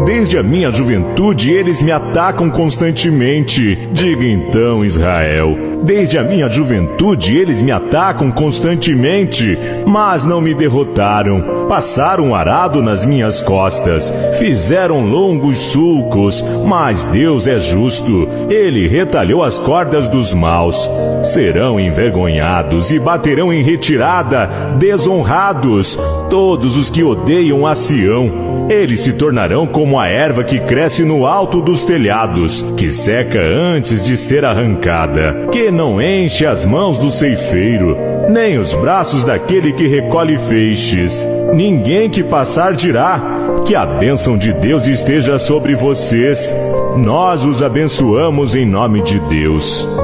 Desde a minha juventude eles me atacam constantemente. Diga então, Israel. Desde a minha juventude eles me atacam constantemente, mas não me derrotaram. Passaram um arado nas minhas costas, fizeram longos sulcos, mas Deus é justo. Ele retalhou as cordas dos maus. Serão envergonhados e baterão em retirada, desonrados, todos os que odeiam a Sião. Eles se tornarão como a erva que cresce no alto dos telhados, que seca antes de ser arrancada, que não enche as mãos do ceifeiro, nem os braços daquele que recolhe feixes. Ninguém que passar dirá: que a bênção de Deus esteja sobre vocês. Nós os abençoamos em nome de Deus.